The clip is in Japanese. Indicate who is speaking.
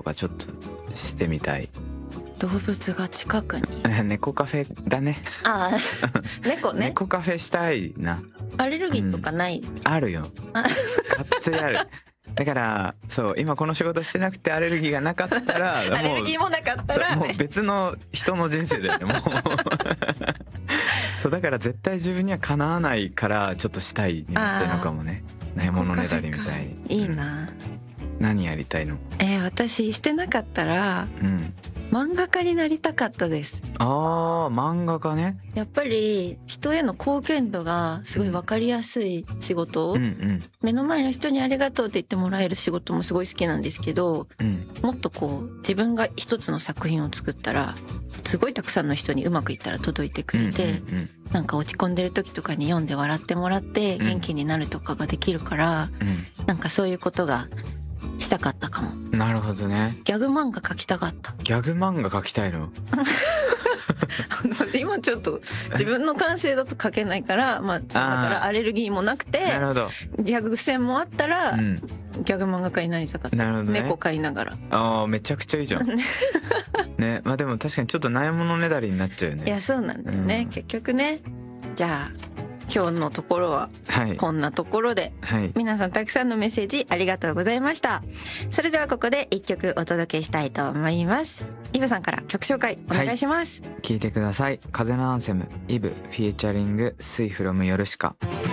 Speaker 1: かちょっとしてみたい。
Speaker 2: 動物が近くに
Speaker 1: 猫カフェだね。
Speaker 2: ああ猫ね。
Speaker 1: 猫カフェしたいな。
Speaker 2: アレルギーとかない？
Speaker 1: あるよ。
Speaker 2: あ
Speaker 1: がっつりある。だからそう今この仕事してなくてアレルギーがなかったら
Speaker 2: アレルギーもなかったら、
Speaker 1: もう
Speaker 2: ね、
Speaker 1: 別の人の人生だよねもうそうだから絶対自分にはかなわないからちょっとしたいになってるのかもね。ないものねだりみたいに。
Speaker 2: いいな。
Speaker 1: 何やりたいの？
Speaker 2: 私してなかったら
Speaker 1: うん
Speaker 2: 漫画家になりたかったです。
Speaker 1: あー漫画家ね。
Speaker 2: やっぱり人への貢献度がすごい分かりやすい仕事、
Speaker 1: うんうん
Speaker 2: 目の前の人にありがとうって言ってもらえる仕事もすごい好きなんですけど、
Speaker 1: うん
Speaker 2: もっとこう自分が一つの作品を作ったらすごいたくさんの人にうまくいったら届いてくれて、
Speaker 1: うんうん
Speaker 2: なんか落ち込んでる時とかに読んで笑ってもらって元気になるとかができるから、なんかそういうことがしたかったかも。
Speaker 1: うん、なるほどね。
Speaker 2: ギャグ漫画描きたかった。
Speaker 1: ギャグ漫画描きたいの？
Speaker 2: 今ちょっと自分の感性だと描けないから、まあだからアレルギーもなくて
Speaker 1: なるほど、
Speaker 2: ギャグ線もあったら、
Speaker 1: うん、
Speaker 2: ギャグ漫画家になりたかった。
Speaker 1: なるほどね。
Speaker 2: 猫飼いながら。
Speaker 1: あーめちゃくちゃいいじゃんね。まあでも確かにちょっとないものねだりになっちゃうよね。
Speaker 2: いやそうなんだよね、
Speaker 1: うん
Speaker 2: 結局ね。じゃあ今日のところは
Speaker 1: はい
Speaker 2: こんなところで、
Speaker 1: はい
Speaker 2: 皆さんたくさんのメッセージありがとうございました。それではここで一曲お届けしたいと思います。イブさんから曲紹介お願いします。
Speaker 1: 聞いてください。風のアンセムイブフィーチャリングスイフロムヨルシカ。